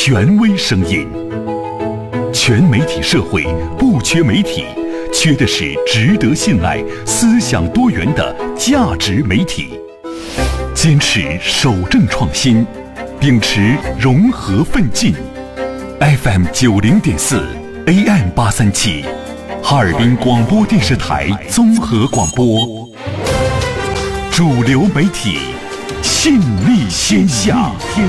权威声音。全媒体社会不缺媒体，缺的是值得信赖、思想多元的价值媒体。坚持守正创新，秉持融合奋进。FM 90.4 AM 837，哈尔滨广播电视台综合广播。主流媒体，信力天下。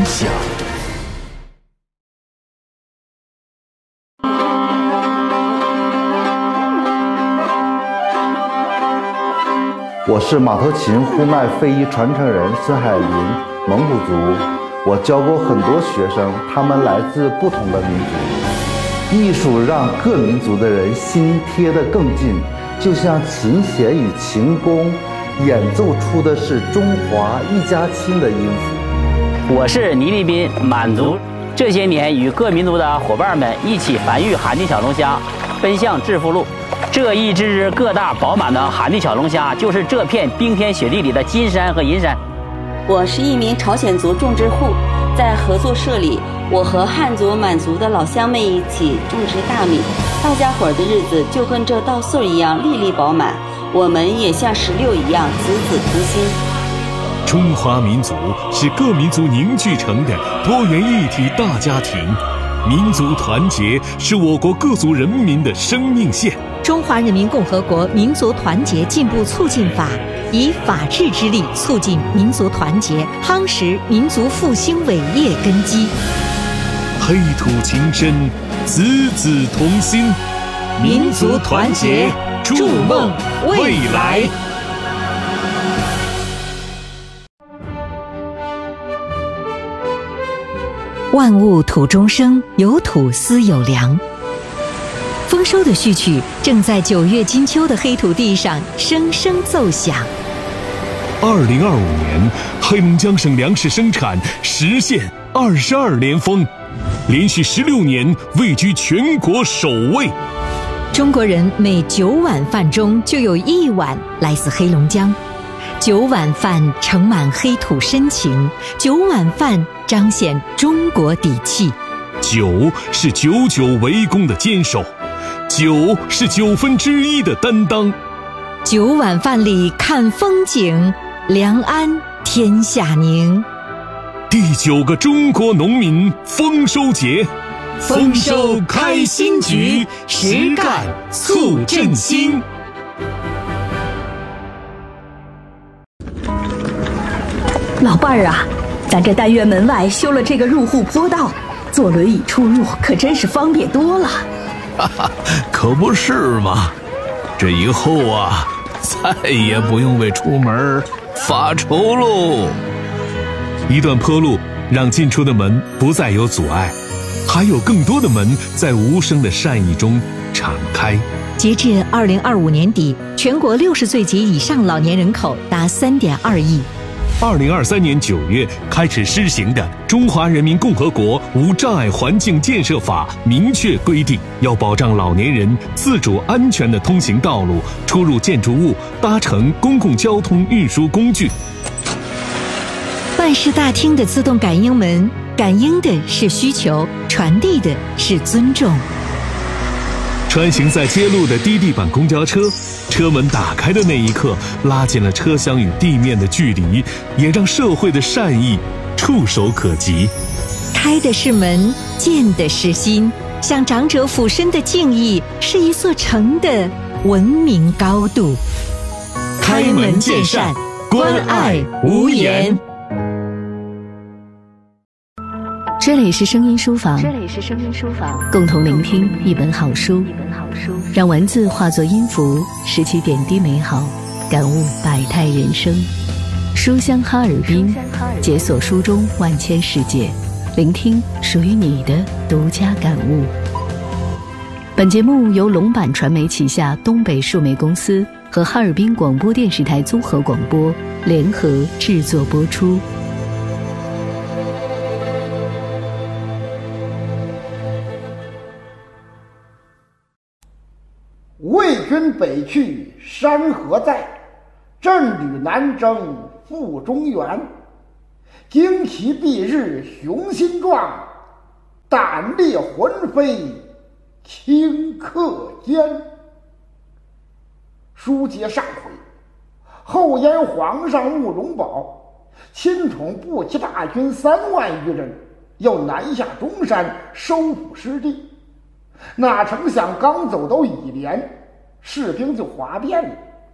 我是马头琴呼麦非遗传承人孙海林，蒙古族。我教过很多学生，他们来自不同的民族。艺术让各民族的人心贴得更近，就像琴弦与琴弓演奏出的是中华一家亲的音符。 我是倪立斌，满族。这些年与各民族的伙伴们一起繁育寒地小龙虾，奔向致富路。这一只只个大饱满的寒地小龙虾，就是这片冰天雪地里的金山和银山。 我是一名朝鲜族种植户，在合作社里，我和汉族、满族的老乡们一起种植大米，大家伙的日子就跟这稻穗一样粒粒饱满，我们也像石榴一样子子同心。 中华民族是各民族凝聚成的多元一体大家庭，民族团结是我国各族人民的生命线。 中华人民共和国民族团结进步促进法以法治之力促进民族团结，夯实民族复兴伟业根基。 黑土情深，子子同心， 民族团结，筑梦未来。万物土中生，有土斯有粮。丰收的序曲正在9月金秋的黑土地上声声奏响。 2025年，黑龙江省粮食生产实现22连丰，连续16年位居全国首位。 中国人每9碗饭中就有1碗来自黑龙江。9碗饭盛满黑土深情，9碗饭彰显中国底气。 9是久久为功的坚守，9是1/9的担当。 9碗饭里看风景，良安天下宁。 第9个中国农民丰收节， 丰收开新局，实干促振兴。 老伴儿啊，咱这单元门外修了这个入户坡道，坐轮椅出入可真是方便多了。 哈哈，可不是嘛！这以后啊，再也不用为出门发愁喽。 一段坡路让进出的门不再有阻碍，还有更多的门在无声的善意中敞开。 截至2025年底，全国60岁及以上老年人口达3.2亿。 2023年9月开始施行的《中华人民共和国无障碍环境建设法》明确规定，要保障老年人自主安全的通行道路、出入建筑物、搭乘公共交通运输工具。 办事大厅的自动感应门，感应的是需求，传递的是尊重。 穿行在街路的低地板公交车，车门打开的那一刻，拉近了车厢与地面的距离，也让社会的善意触手可及。 开的是门，见的是心，向长者俯身的敬意，是一座城的文明高度。 开门见山，关爱无言。 这里是声音书房，共同聆听一本好书，让文字化作音符，拾起点滴美好，感悟百态人生。书香哈尔滨，解锁书中万千世界，聆听属于你的独家感悟。本节目由龙版传媒旗下东北数媒公司和哈尔滨广播电视台综合广播联合制作播出。 魏军北去山河在，阵旅南征赴中原。旌旗蔽日雄心壮， 胆裂魂飞，顷刻间。书接上回，后燕皇上慕容宝亲统步骑大军3万余人，要南下中山收复失地。哪成想刚走到乙连，士兵就哗变了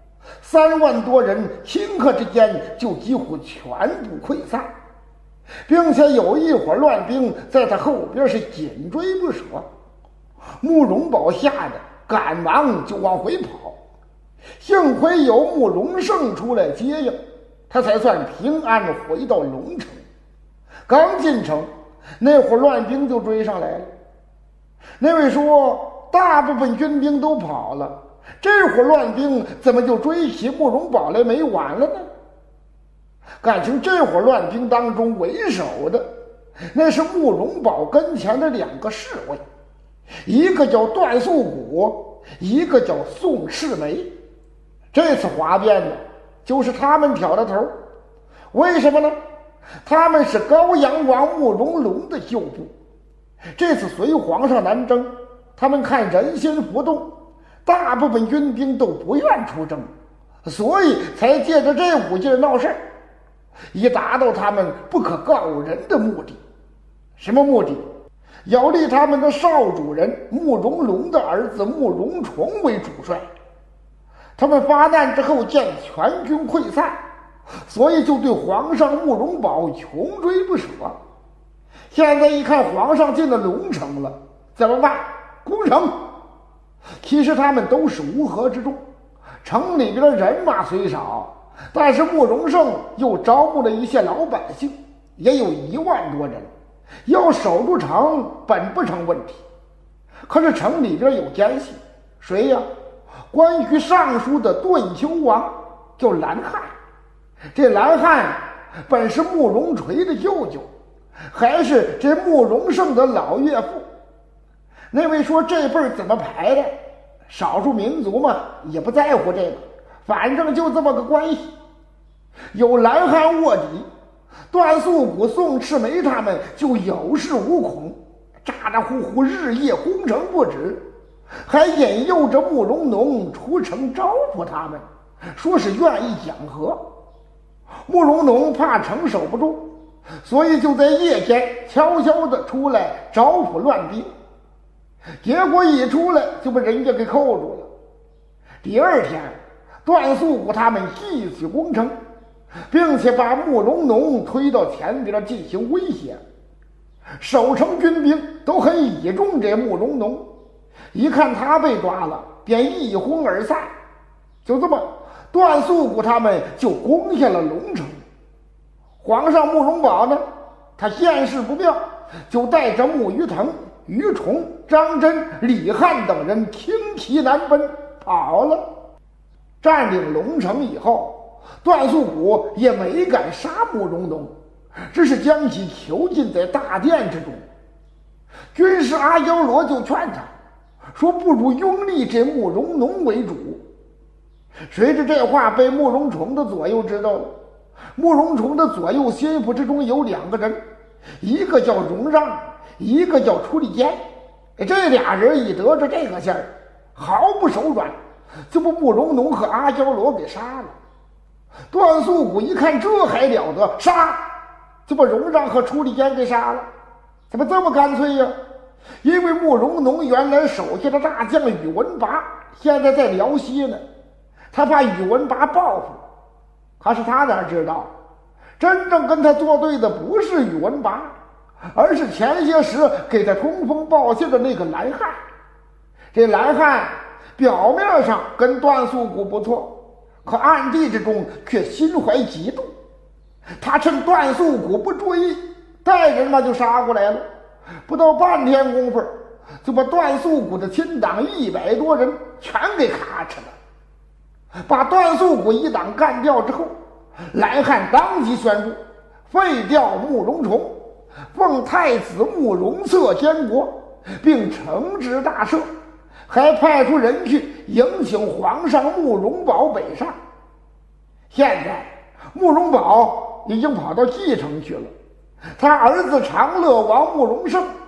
，3万多人顷刻之间就几乎全部溃散，并且有一伙乱兵在他后边是紧追不舍。慕容宝吓得赶忙就往回跑，幸亏有慕容胜出来接应，他才算平安回到龙城。刚进城，那伙乱兵就追上来了。那位说大部分军兵都跑了，这伙乱兵怎么就追起慕容宝来没完了呢？感情这伙乱兵当中为首的那是慕容宝跟前的2个侍卫，一个叫段素谷，一个叫宋赤眉。这次哗变呢，就是他们挑的头。为什么呢？他们是高阳王慕容龙的旧部，这次随皇上南征，他们看人心浮动，大部分军兵都不愿出征，所以才借着这股劲闹事儿，以达到他们不可告人的目的。什么目的？要立他们的少主人慕容龙的儿子慕容崇为主帅。他们发难之后见全军溃散，所以就对皇上慕容宝穷追不舍。现在一看皇上进了龙城了，怎么办？攻城。其实他们都是乌合之众，城里边的人马虽少，但是慕容胜又招募了一些老百姓，也有1万多人，要守住城本不成问题。可是城里边有奸细，谁呀？关于尚书的顿丘王叫蓝汉。这蓝汉本是慕容垂的舅舅，还是这慕容胜的老岳父。那位说这辈儿怎么排的？少数民族嘛，也不在乎这个，反正就这么个关系。有蓝汉卧底，段素谷、宋赤眉他们就有恃无恐，咋咋呼呼日夜攻城不止，还引诱着慕容农出城招呼他们，说是愿意讲和。慕容农怕城守不住，所以就在夜间悄悄地出来招呼乱兵，结果一出来就被人家给扣住了。第2天，段素谷他们继续攻城，并且把慕容农推到前边进行威胁。守城军兵都很倚重这慕容农，一看他被抓了，便一哄而散。就这么，段素谷他们就攻下了龙城。皇上慕容宝呢，他见势不妙，就带着慕于腾、于崇、张真、李翰等人轻骑南奔跑了。占领龙城以后，段素谷也没敢杀慕容农，只是将其囚禁在大殿之中。军师阿妖罗就劝他说，不如拥立这慕容农为主。谁知这话被慕容崇的左右知道了。慕容崇的左右心腹之中有2个人，一个叫荣让，一个叫出力坚。这俩人一得着这个信儿，毫不手软，就把慕容农和阿娇罗给杀了。段素谷一看这还了得，杀，就把荣让和出力坚给杀了。怎么这么干脆呀？因为慕容农原来手下的大将宇文拔现在在辽西呢，他怕宇文拔报复。可是他哪知道，真正跟他作对的不是宇文拔，而是前些时给他通风报信的那个蓝汉。这蓝汉表面上跟段素谷不错，可暗地之中却心怀嫉妒。他趁段素谷不注意，带人马就杀过来了。不到半天功夫，就把段素谷的亲党100多人全给咔哧了。把段素谷一党干掉之后，蓝汉当即宣布废掉慕容崇，奉太子慕容策监国，并惩治大赦，还派出人去迎请皇上慕容宝北上。现在慕容宝已经跑到蓟城去了，他儿子长乐王慕容胜